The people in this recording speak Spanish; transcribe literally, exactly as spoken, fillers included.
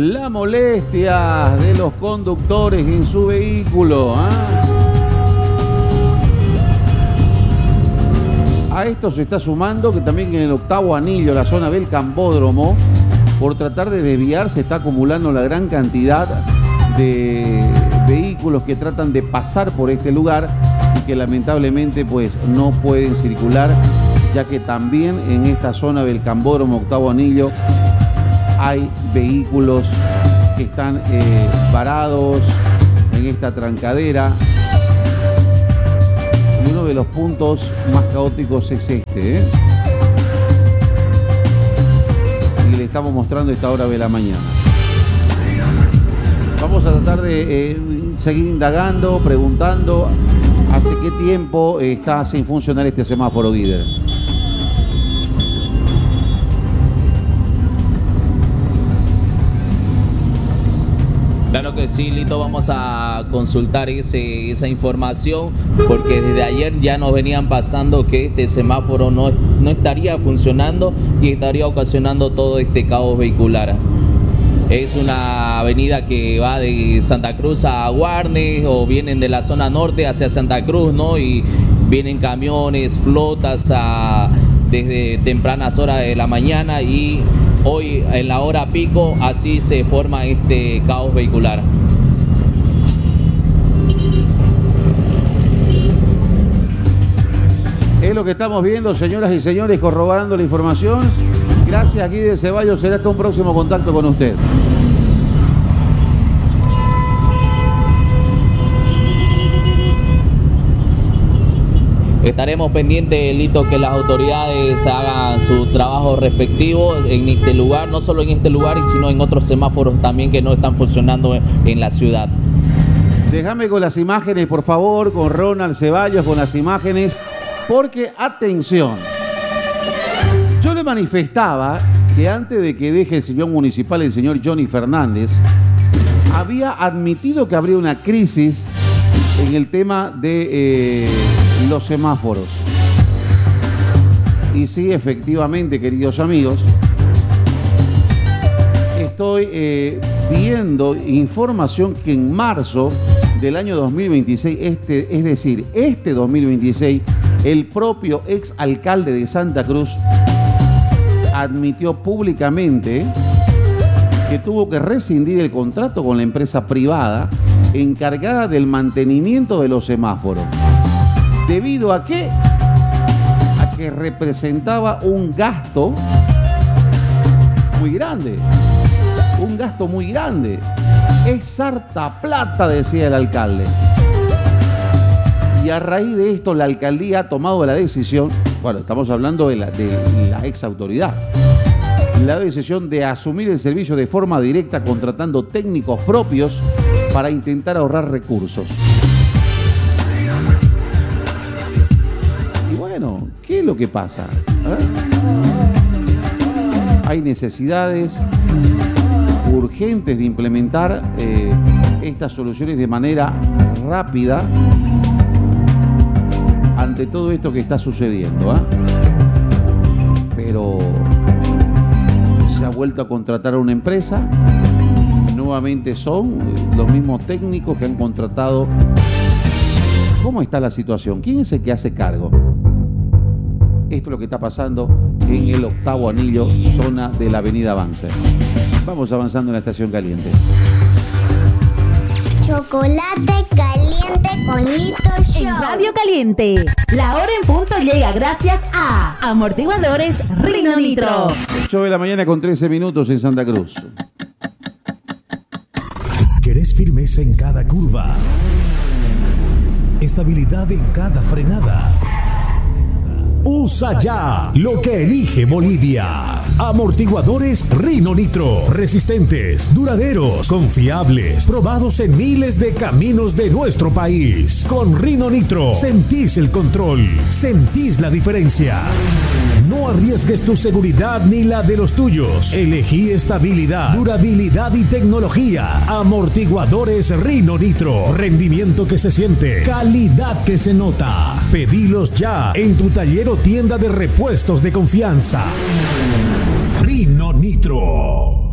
la molestia de los conductores en su vehículo. ¿eh? A esto se está sumando que también en el octavo anillo, la zona del Cambódromo, por tratar de desviar, se está acumulando la gran cantidad de vehículos que tratan de pasar por este lugar y que lamentablemente pues no pueden circular, ya que también en esta zona del Cambódromo, octavo anillo, hay vehículos que están eh, varados en esta trancadera. Y uno de los puntos más caóticos es este, ¿eh? Y le estamos mostrando esta hora de la mañana. Vamos a tratar de eh, seguir indagando, preguntando hace qué tiempo eh, está sin funcionar este semáforo, Guider. Claro que sí, Lito, vamos a consultar ese, esa información, porque desde ayer ya nos venían pasando que este semáforo no, no estaría funcionando y estaría ocasionando todo este caos vehicular. Es una avenida que va de Santa Cruz a Guarnes, o vienen de la zona norte hacia Santa Cruz, ¿no? Y vienen camiones, flotas a, desde tempranas horas de la mañana, y hoy en la hora pico así se forma este caos vehicular. Es lo que estamos viendo, señoras y señores, corroborando la información. Gracias, Guider Ceballos. Será hasta un próximo contacto con usted. Estaremos pendientes, Lito, que las autoridades hagan su trabajo respectivo en este lugar, no solo en este lugar, sino en otros semáforos también que no están funcionando en la ciudad. Déjame con las imágenes, por favor, con Ronald Ceballos, con las imágenes, porque, atención, yo le manifestaba que antes de que deje el sillón municipal el señor Johnny Fernández, había admitido que habría una crisis en el tema de eh, los semáforos. Y sí, efectivamente, queridos amigos, estoy eh, viendo información que en marzo del año dos mil veintiséis, este, es decir, este dos mil veintiséis, el propio ex alcalde de Santa Cruz admitió públicamente que tuvo que rescindir el contrato con la empresa privada encargada del mantenimiento de los semáforos. ¿Debido a qué? A que representaba un gasto muy grande. Un gasto muy grande. Es harta plata, decía el alcalde. Y a raíz de esto la alcaldía ha tomado la decisión, bueno, estamos hablando de la, de la ex autoridad, la decisión de asumir el servicio de forma directa, contratando técnicos propios para intentar ahorrar recursos. Y bueno, ¿qué es lo que pasa? ¿Eh? Hay necesidades urgentes de implementar eh, estas soluciones de manera rápida ante todo esto que está sucediendo, ¿eh? Pero se ha vuelto a contratar a una empresa. Nuevamente son los mismos técnicos que han contratado. ¿Cómo está la situación? ¿Quién es el que hace cargo? Esto es lo que está pasando en el octavo anillo, zona de la avenida Avance. Vamos avanzando en la estación caliente. Chocolate caliente con Lito Show. En Radio Caliente, la hora en punto llega gracias a Amortiguadores Rino Nitro. ocho de la mañana con trece minutos en Santa Cruz. ¿Querés firmeza en cada curva? Estabilidad en cada frenada. Usa ya lo que elige Bolivia. Amortiguadores Rino Nitro. Resistentes, duraderos, confiables, probados en miles de caminos de nuestro país. Con Rino Nitro sentís el control, sentís la diferencia. No arriesgues tu seguridad ni la de los tuyos. Elegí estabilidad, durabilidad y tecnología. Amortiguadores Rino Nitro. Rendimiento que se siente, calidad que se nota. Pedilos ya en tu taller o tienda de repuestos de confianza. Rino Nitro.